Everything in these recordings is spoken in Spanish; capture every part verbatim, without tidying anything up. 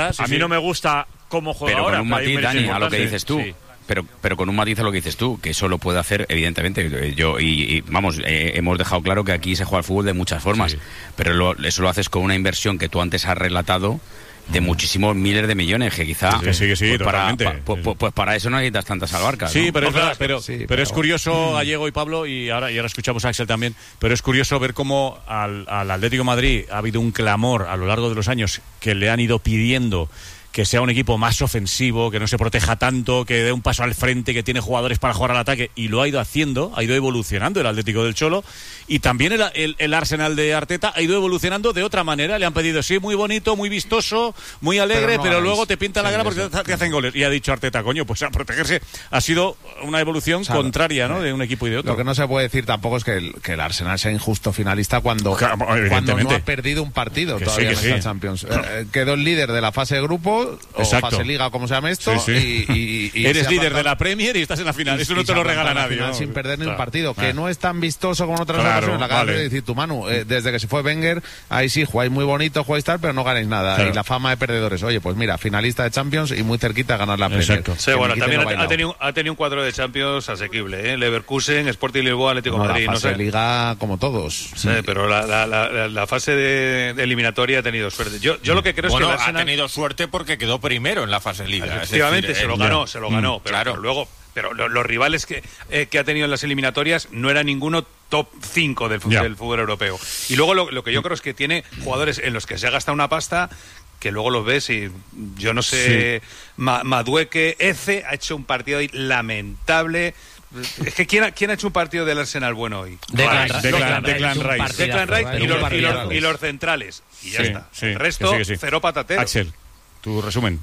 gusta, sí, a mí sí. no me gusta cómo juega pero ahora. con un matiz, Dani, a lo que dices tú. Sí. Pero, pero con un matiz a lo que dices tú, que eso lo puede hacer, evidentemente. Yo y, y vamos, eh, hemos dejado claro que aquí se juega al fútbol de muchas formas, sí. pero lo, eso lo haces con una inversión que tú antes has relatado de muchísimos miles de millones, que quizá que sí, que sí, pues, para, totalmente. pa, pues, pues para eso no necesitas tantas albarcas. Sí, ¿no? pero es Ojalá, verdad, pero, sí, pero, pero es curioso, Gallego y Pablo, y ahora, y ahora escuchamos a Axel también, pero es curioso ver cómo al, al Atlético de Madrid ha habido un clamor a lo largo de los años que le han ido pidiendo que sea un equipo más ofensivo, que no se proteja tanto, que dé un paso al frente, que tiene jugadores para jugar al ataque, y lo ha ido haciendo, ha ido evolucionando el Atlético del Cholo, y también el, el, el Arsenal de Arteta ha ido evolucionando de otra manera. Le han pedido, sí, muy bonito, muy vistoso, muy alegre, pero, no pero luego te pinta la cara porque te, te hacen goles. Y ha dicho Arteta, coño, pues a protegerse. Ha sido una evolución, o sea, contraria, ¿no?, de un equipo y de otro. Lo que no se puede decir tampoco es que el, que el Arsenal sea injusto finalista cuando, claro, cuando no ha perdido un partido que todavía sí, en esta sí. Champions. Eh, quedó el líder de la fase de grupo, o Exacto. fase liga, como se llama esto, sí, sí. y, y, y eres líder de la Premier y estás en la final. Y, Eso no te lo regala nadie. ¿No? Sin perder claro. ni un partido, que ah. no es tan vistoso como en otras claro, ocasiones. La acabas vale. de decir tu Manu, eh, desde que se fue Wenger, ahí sí, jugáis muy bonito, jugáis tal, pero no ganáis nada. Claro. Y la fama de perdedores. Oye, pues mira, finalista de Champions y muy cerquita a ganar la Premier. Exacto. Sí, bueno, también ha, ha, tenido, ha tenido un cuadro de Champions asequible, ¿eh? Leverkusen, Sporting Lisboa, Atlético no, Madrid. La fase no sé. de liga como todos. Sí, pero la, la, la, la fase de, de eliminatoria ha tenido suerte. Yo, yo lo que creo bueno, es que Arsenal... ha tenido suerte porque quedó primero en la fase de liga. Efectivamente, decir, se lo eh, ganó, se lo ganó. Mm, pero, claro. pero luego, pero los, los rivales que, eh, que ha tenido en las eliminatorias no era ninguno top cinco del, del fútbol europeo. Y luego lo, lo que yo creo es que tiene jugadores en los que se ha gastado una pasta que luego los ves y yo no sé, sí. Ma, Madueke, Eze ha hecho un partido ahí lamentable. Es que ¿quién ha, ¿quién ha hecho un partido del Arsenal bueno hoy? Declan Rice. Declan, Declan Rice. Declan Rice y, los, y, los, y los centrales. Y ya sí, está. Sí, el resto, que sí, que sí. cero patatero. Axel, tu resumen.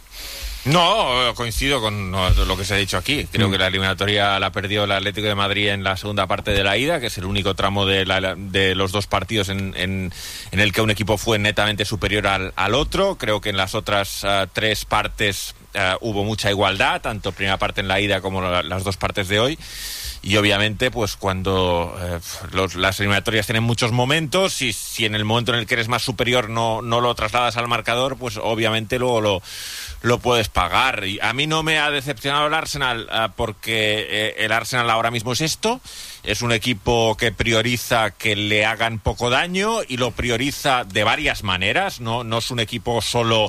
No, coincido con lo que se ha dicho aquí. Creo mm. que la eliminatoria la perdió el Atlético de Madrid en la segunda parte de la ida, que es el único tramo de, la, de los dos partidos en, en, en el que un equipo fue netamente superior al, al otro. Creo que en las otras uh, tres partes uh, hubo mucha igualdad, tanto primera parte en la ida como la, las dos partes de hoy. Y obviamente, pues cuando eh, los, las eliminatorias tienen muchos momentos, y si en el momento en el que eres más superior no, no lo trasladas al marcador, pues obviamente luego lo, lo puedes pagar. Y a mí no me ha decepcionado el Arsenal eh, porque eh, el Arsenal ahora mismo es esto. Es un equipo que prioriza que le hagan poco daño y lo prioriza de varias maneras. No, no es un equipo solo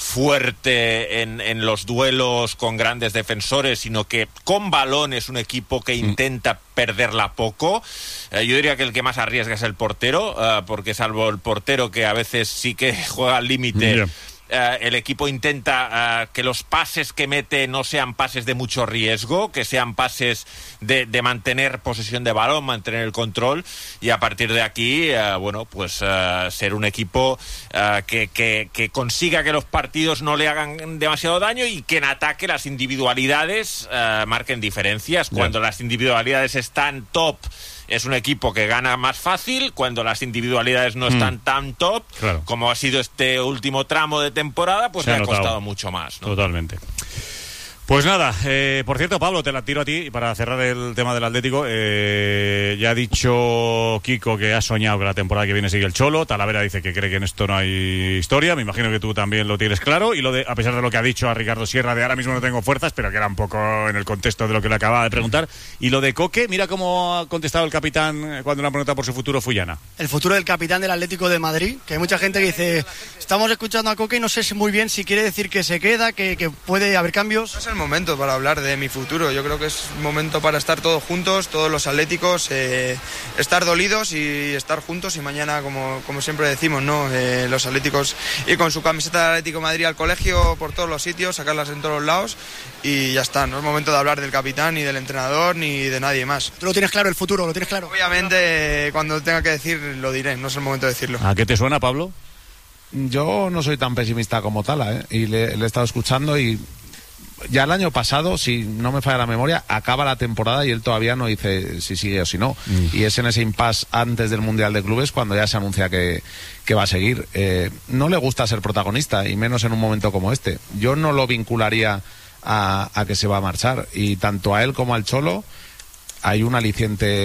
fuerte en, en los duelos con grandes defensores, sino que con balón es un equipo que intenta perderla poco. Eh, yo diría que el que más arriesga es el portero, uh, porque salvo el portero que a veces sí que juega al límite, yeah. Uh, el equipo intenta uh, que los pases que mete no sean pases de mucho riesgo, que sean pases de, de mantener posesión de balón, mantener el control, y a partir de aquí, uh, bueno, pues uh, ser un equipo uh, que, que, que consiga que los partidos no le hagan demasiado daño y que en ataque las individualidades uh, marquen diferencias. Cuando yeah. las individualidades están top, es un equipo que gana más fácil. Cuando las individualidades no están mm. tan top, claro. como ha sido este último tramo de temporada, pues le ha notado. costado mucho más, ¿no? Totalmente. Pues nada, eh, por cierto, Pablo, te la tiro a ti para cerrar el tema del Atlético. Eh, ya ha dicho Kiko que ha soñado que la temporada que viene sigue el Cholo. Talavera dice que cree que en esto no hay historia. Me imagino que tú también lo tienes claro. Y lo de, a pesar de lo que ha dicho a Ricardo Sierra de ahora mismo no tengo fuerzas, pero que era un poco en el contexto de lo que le acababa de preguntar. Y lo de Coque, mira cómo ha contestado el capitán cuando le han preguntado por su futuro, Fullana. El futuro del capitán del Atlético de Madrid, que hay mucha gente que dice, estamos escuchando a Coque y no sé muy bien si quiere decir que se queda, que, que puede haber cambios. No es el momento para hablar de mi futuro. Yo creo que es un momento para estar todos juntos, todos los atléticos, eh, estar dolidos y estar juntos, y mañana, como, como siempre decimos, ¿no? Eh, los atléticos ir con su camiseta del Atlético de Madrid al colegio por todos los sitios, sacarlas en todos los lados, y ya está. No es momento de hablar del capitán, ni del entrenador, ni de nadie más. ¿Tú lo tienes claro, el futuro? ¿Lo tienes claro? Obviamente, cuando tenga que decir, lo diré. No es el momento de decirlo. ¿A qué te suena, Pablo? Yo no soy tan pesimista como Tala, ¿eh? Y le, le he estado escuchando, y ya el año pasado, si no me falla la memoria, acaba la temporada y él todavía no dice si sigue o si no. Mm. Y es en ese impasse antes del Mundial de Clubes cuando ya se anuncia que, que va a seguir. Eh, no le gusta ser protagonista, y menos en un momento como este. Yo no lo vincularía a, a que se va a marchar. Y tanto a él como al Cholo hay un aliciente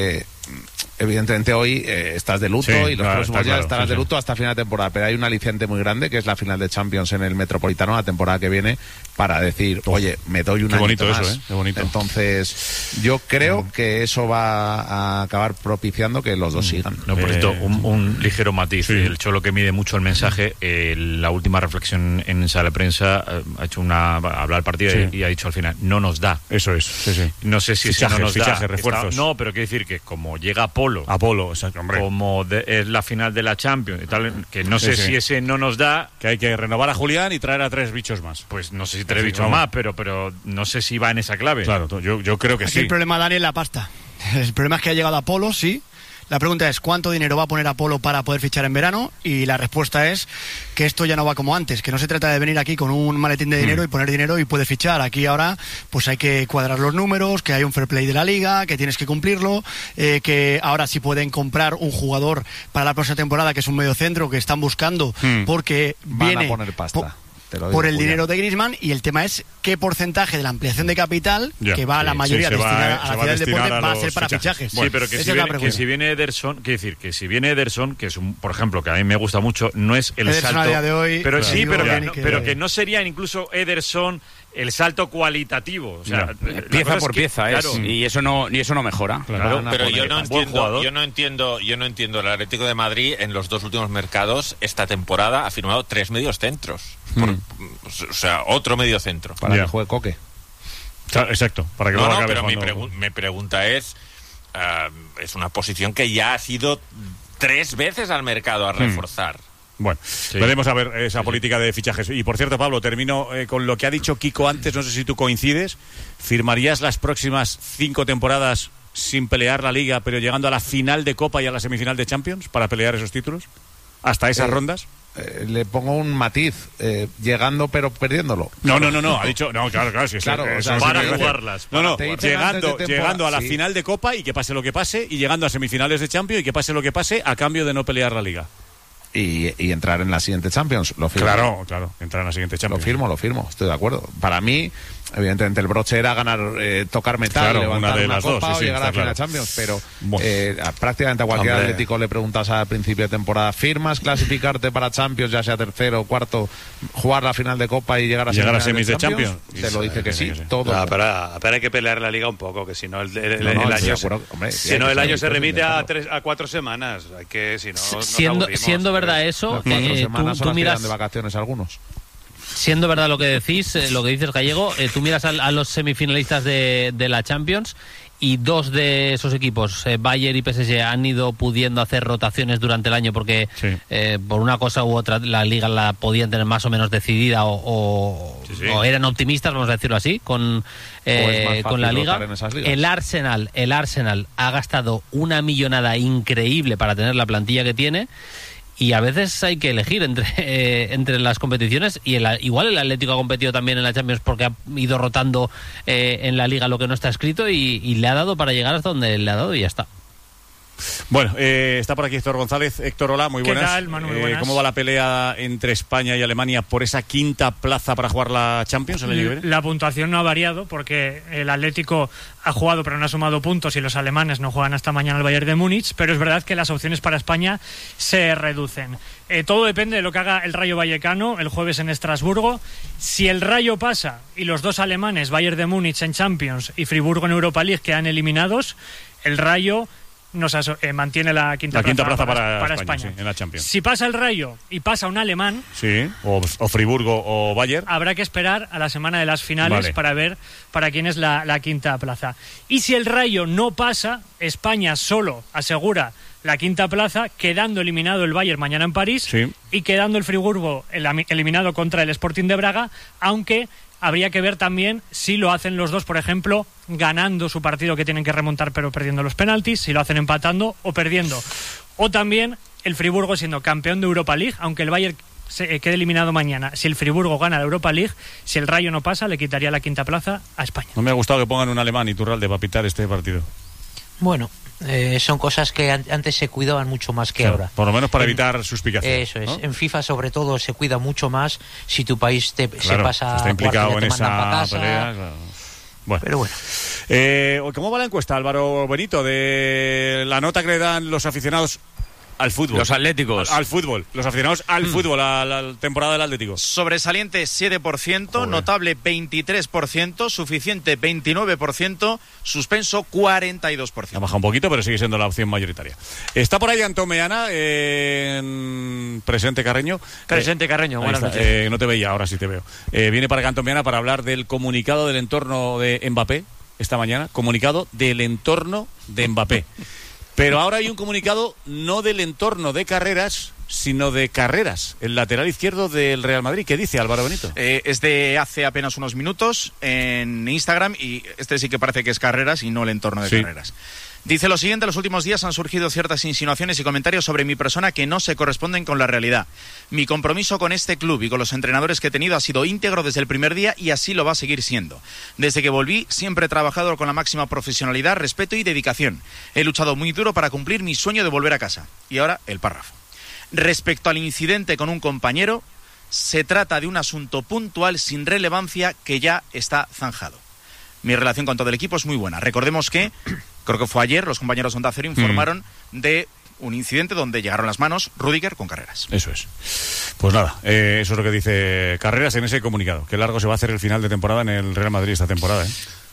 evidentemente hoy eh, estás de luto Sí, y los claro, próximos está días claro, estarás sí, de sí. luto hasta final de temporada, pero hay un aliciente muy grande que es la final de Champions en el Metropolitano la temporada que viene para decir, oye, me doy un Qué añito bonito más. eso, ¿eh? Qué bonito. Entonces, yo creo que eso va a acabar propiciando que los dos sigan. No, por cierto, Eh, un, un ligero matiz. sí. El Cholo, que mide mucho el mensaje, eh, la última reflexión en sala de prensa eh, ha hecho una. Ha hablado del partido Sí. y, y ha dicho al final, no nos da. Eso es, sí, sí. No sé si ese Fichajes, no nos da. fichajes, Está- refuerzos. no, pero quiero decir que como llega Apolo, Apolo, exacto, hombre. como de- es la final de la Champions y tal, que no sé Sí, sí. si ese no nos da. Que hay que renovar a Julián y traer a tres bichos más. Pues no sé si te lo he Sí, dicho vamos. más, pero, pero no sé si va en esa clave. Claro, yo, yo creo que Aquí sí. el problema, Dani, es la pasta. El problema es que ha llegado Apolo, sí. La pregunta es cuánto dinero va a poner Apolo para poder fichar en verano, y la respuesta es que esto ya no va como antes, que no se trata de venir aquí con un maletín de dinero Mm. y poner dinero y puede fichar. Aquí ahora pues hay que cuadrar los números, que hay un fair play de la liga, que tienes que cumplirlo, eh, que ahora sí pueden comprar un jugador para la próxima temporada que es un mediocentro que están buscando Mm. porque Van viene a poner pasta. po- te lo digo, por el Julián. dinero de Griezmann, y el tema es qué porcentaje de la ampliación de capital Ya, que va a la sí, mayoría sí, se va, destinada eh, a se la va a ciudad del destinar deporte a va a los ser para fichajes. fichajes. Sí, pero que Esa si, es la viene, que pregunta. si viene Ederson, quiero decir, que si viene Ederson, que es un, por ejemplo, que a mí me gusta mucho, no es el Ederson salto. a día de hoy, pero claro, sí, digo, pero, que Dani, no, que- pero que no sería incluso Ederson el salto cualitativo. O sea, Ya. la Pieza cosa es por que, pieza es, claro, y eso no y eso no mejora. Claro. Van a Pero poner yo no pasta. buen entiendo, jugador. yo no entiendo, yo no entiendo el Atlético de Madrid en los dos últimos mercados esta temporada ha firmado tres medios centros. Por- o sea, otro medio centro. Para Ya. que juegue Coque. Claro, exacto, para que No, luego no, acabe pero mi, jugando- pregu- mi pregunta es, ah, es una posición que ya ha sido tres veces al mercado a reforzar. Bueno, veremos a ver esa política de fichajes. Y por cierto, Pablo, termino eh, con lo que ha dicho Kiko antes, no sé si tú coincides. ¿Firmarías las próximas cinco temporadas sin pelear la Liga, pero llegando a la final de Copa y a la semifinal de Champions para pelear esos títulos? ¿Hasta esas Eh, rondas? Eh, le pongo un matiz, eh, llegando pero perdiéndolo. No, no, no, no, ha dicho, no, claro, claro, sí, es- Claro, eso o sea, es para muy gracioso. jugarlas, No, no, Te dicen llegando, antes de temporada, llegando a la sí. final de Copa y que pase lo que pase, y llegando a semifinales de Champions y que pase lo que pase a cambio de no pelear la Liga. Y, y entrar en la siguiente Champions, lo firmo. Claro, claro, entrar en la siguiente Lo Champions. firmo, lo firmo, estoy de acuerdo. Para mí, evidentemente, el broche era ganar, eh, tocar metal, Claro, levantar una de una las dos, copa sí, o sí, llegar a está la final claro. Champions, pero Bueno. eh, a- prácticamente a cualquier Hombre. Atlético le preguntas al principio de temporada, ¿firmas clasificarte para Champions, ya sea tercero o cuarto, jugar la final de Copa y llegar a, Llegar a semifinales semis de Champions? Te lo dice que sí, Sí, sí. todo. No, pero, pero hay que pelear la liga un poco, que si no el, el- No, el no, estoy año, de se, acuerdo, hombre, sí, si hay no que el ser año se ambicioso, remite a intentarlo. tres a cuatro semanas. Hay que si no nos siendo aburrimos. siendo verdad eso, Las cuatro eh, semanas tú, son tú las que dan miras, de vacaciones algunos. siendo verdad lo que decís, eh, lo que dices, Gallego, eh, tú miras a, a los semifinalistas de, de la Champions, y dos de esos equipos, eh, Bayern y P S G, han ido pudiendo hacer rotaciones durante el año porque Sí. eh, por una cosa u otra la liga la podían tener más o menos decidida, o, o- Sí, sí. o eran optimistas, vamos a decirlo así, con, eh, O es más con la fácil liga. rotar en esas ligas. El Arsenal, el Arsenal ha gastado una millonada increíble para tener la plantilla que tiene. Y a veces hay que elegir entre, eh, entre las competiciones, y el, igual el Atlético ha competido también en la Champions porque ha ido rotando eh, en la Liga lo que no está escrito, y, y le ha dado para llegar hasta donde le ha dado y ya está. Bueno, eh, está por aquí Héctor González. Héctor, hola, muy ¿Qué buenas. tal, Manu? Muy Eh, buenas. ¿Cómo va la pelea entre España y Alemania por esa quinta plaza para jugar la Champions el año que viene? La puntuación no ha variado porque el Atlético ha jugado pero no ha sumado puntos, y los alemanes no juegan hasta mañana al Bayern de Múnich, pero es verdad que las opciones para España se reducen. Eh, todo depende de lo que haga el Rayo Vallecano el jueves en Estrasburgo. Si el Rayo pasa y los dos alemanes, Bayern de Múnich en Champions y Friburgo en Europa League, quedan eliminados, el Rayo nos aso- eh, mantiene la quinta, La quinta plaza, plaza para, para España, España. sí, en la Champions. Si pasa el Rayo y pasa un alemán, Sí, o, o Friburgo o Bayern. habrá que esperar a la semana de las finales Vale. para ver para quién es la, la quinta plaza. Y si el Rayo no pasa, España solo asegura la quinta plaza, quedando eliminado el Bayern mañana en París, Sí. y quedando el Friburgo el- eliminado contra el Sporting de Braga, aunque habría que ver también si lo hacen los dos, por ejemplo, ganando su partido que tienen que remontar pero perdiendo los penaltis, si lo hacen empatando o perdiendo. O también el Friburgo siendo campeón de Europa League, aunque el Bayern se eh, quede eliminado mañana. Si el Friburgo gana la Europa League, si el Rayo no pasa, le quitaría la quinta plaza a España. No me ha gustado que pongan un alemán Iturralde para pitar este partido. Bueno, eh, son cosas que an- antes se cuidaban mucho más que Claro, ahora. por lo menos para En- evitar suspicacias. Eso es. ¿no? En FIFA, sobre todo, se cuida mucho más si tu país te, se Claro, pasa está a implicado cuartos, en ya te mandan pa' esa casa. pelea. Claro. Bueno. Pero bueno. Eh, ¿Cómo va la encuesta, Álvaro Benito, de la nota que le dan los aficionados al fútbol? Los atléticos. Al, al fútbol. Los aficionados al Mm. fútbol, a la temporada del Atlético. Sobresaliente siete por ciento, Joder. notable veintitrés por ciento, suficiente veintinueve por ciento, suspenso cuarenta y dos por Ha ciento. bajado un poquito, pero sigue siendo la opción mayoritaria. Está por ahí Antón Meana, eh, en presente Carreño. Presente Eh, Carreño, ahí buenas está. noches. Eh, no te veía, ahora sí te veo. Eh, viene para acá Antón Meana para hablar del comunicado del entorno de Mbappé esta mañana. Comunicado del entorno de Mbappé. Pero ahora hay un comunicado no del entorno de Carreras, sino de Carreras, el lateral izquierdo del Real Madrid. ¿Qué dice Álvaro Benito? Eh, es de hace apenas unos minutos en Instagram y este sí que parece que es Carreras y no el entorno de Sí. Carreras. Dice lo siguiente: los últimos días han surgido ciertas insinuaciones y comentarios sobre mi persona que no se corresponden con la realidad. Mi compromiso con este club y con los entrenadores que he tenido ha sido íntegro desde el primer día y así lo va a seguir siendo. Desde que volví siempre he trabajado con la máxima profesionalidad, respeto y dedicación. He luchado muy duro para cumplir mi sueño de volver a casa. Y ahora el párrafo. Respecto al incidente con un compañero, se trata de un asunto puntual sin relevancia que ya está zanjado. Mi relación con todo el equipo es muy buena. Recordemos que, creo que fue ayer, los compañeros de Onda Cero informaron mm. de un incidente donde llegaron las manos Rüdiger con Carreras. Eso es. Pues nada, eh, eso es lo que dice Carreras en ese comunicado. Qué largo se va a hacer el final de temporada en el Real Madrid esta temporada, ¿eh?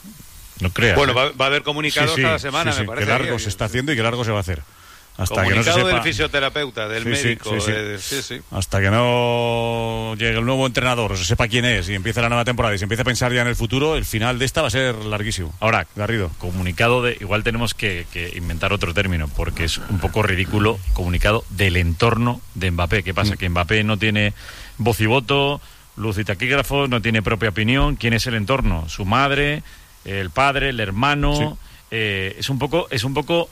No creas. Bueno, ¿eh? va, va a haber comunicados sí, sí, cada semana, sí, sí. me parece. Qué largo se está haciendo y qué largo se va a hacer. Hasta que no se Comunicado sepa... del fisioterapeuta, del Sí, sí, médico. sí, sí. de- sí, sí. Hasta que no llegue el nuevo entrenador, o se sepa quién es y empiece la nueva temporada y se empiece a pensar ya en el futuro, el final de esta va a ser larguísimo. Ahora, Garrido. Comunicado de... Igual tenemos que, que inventar otro término, porque es un poco ridículo. Comunicado del entorno de Mbappé. ¿Qué pasa? Mm. Que Mbappé no tiene voz y voto, luz y taquígrafo, no tiene propia opinión. ¿Quién es el entorno? Su madre, el padre, el hermano... Sí. Eh, es un poco... Es un poco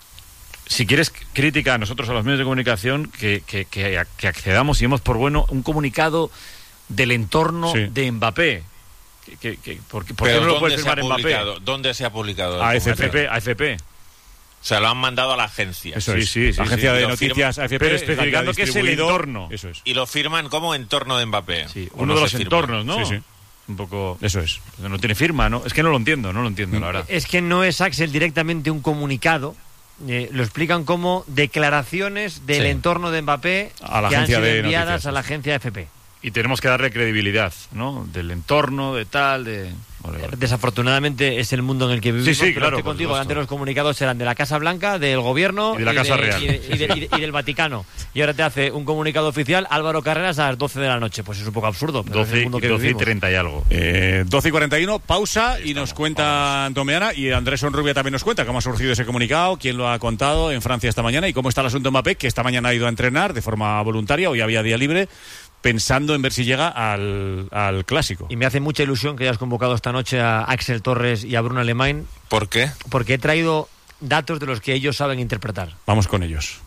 si quieres crítica a nosotros, a los medios de comunicación, que, que, que, que accedamos y demos por bueno un comunicado del entorno Sí. de Mbappé. Que, que, que, ¿Por, qué- por qué Pero no lo puede ¿dónde se ha firmar Mbappé? publicado? ¿Dónde se ha publicado? A el F P, comunicado? a F P. O sea, lo han mandado a la agencia. Eso Sí, es. sí, sí, Agencia sí. de Lo noticias firma- A F P, pero es la especificando ha que es el distribuido- entorno. Eso es. Y lo firman como entorno de Mbappé. Sí, ¿O uno no de los se firma? entornos, ¿no? Sí, sí. Un poco... Eso es. No tiene firma, ¿no? Es que no lo entiendo, no lo entiendo, la verdad. Es que no es, Axel, directamente un comunicado. Eh, lo explican como declaraciones del Sí. entorno de Mbappé A la que han agencia sido de enviadas noticias. a la agencia F P. Y tenemos que darle credibilidad, ¿no? Del entorno, de tal, de... Vale, vale. Desafortunadamente es el mundo en el que vivimos. Sí, sí, pero claro, estoy por contigo. supuesto. Antes los comunicados eran de la Casa Blanca, del Gobierno Y de la Casa Real. y, de- y de- y de- y del Vaticano. Y ahora te hace un comunicado oficial Álvaro Carreras a las doce de la noche. Pues es un poco absurdo. Pero es el doce, mundo que doce y vivimos. treinta y algo. Eh, doce y cuarenta y uno, pausa y nos cuenta Antomeana y Andrés Onrubia también nos cuenta cómo ha surgido ese comunicado, quién lo ha contado en Francia esta mañana y cómo está el asunto Mbappé, que esta mañana ha ido a entrenar de forma voluntaria, hoy había día libre, pensando en ver si llega al, al clásico. Y me hace mucha ilusión que hayas convocado esta noche a Axel Torres y a Bruno Alemán. ¿Por qué? Porque he traído datos de los que ellos saben interpretar. Vamos con ellos.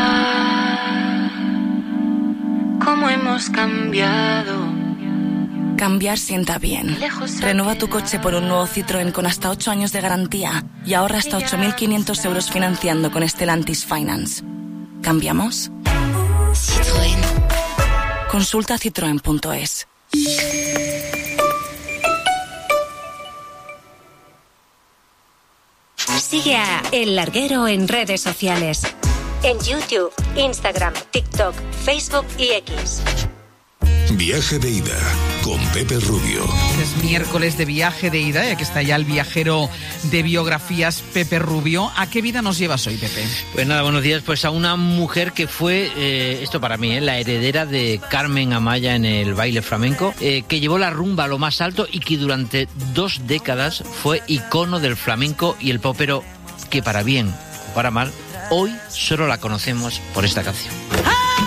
¿Cómo hemos cambiado? Cambiar sienta bien. Renueva tu coche por un nuevo Citroën con hasta ocho años de garantía y ahorra hasta ocho mil quinientos euros financiando con Stellantis Finance. ¿Cambiamos? Citroën. Consulta citroen punto es. Sigue a El Larguero en redes sociales. En YouTube, Instagram, TikTok, Facebook y X. Viaje de ida con Pepe Rubio. Es miércoles de viaje de ida y aquí está ya el viajero de biografías, Pepe Rubio. ¿A qué vida nos llevas hoy, Pepe? Pues nada, buenos días. Pues a una mujer que fue, eh, esto para mí, eh, la heredera de Carmen Amaya en el baile flamenco, eh, que llevó la rumba a lo más alto y que durante dos décadas fue icono del flamenco y el popero, que para bien o para mal, hoy solo la conocemos por esta canción. ¡Ah!